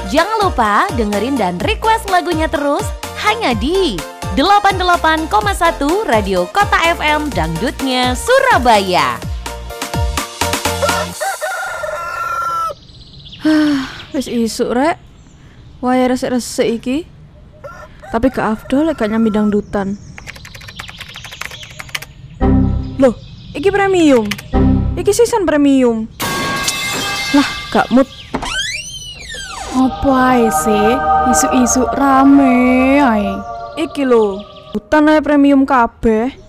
Jangan lupa dengerin dan request lagunya terus hanya di 88,1 Radio Kota FM Dangdutnya Surabaya. Wis isuk rek. Wae resik-resik iki. Tapi gak afdol lek gak nyambi dangdutan. Loh, iki premium. Iki season premium. Lah, gak mood. Apa ae sih? Isu-isu rame ae. Iki lho, hutan ae premium kabeh.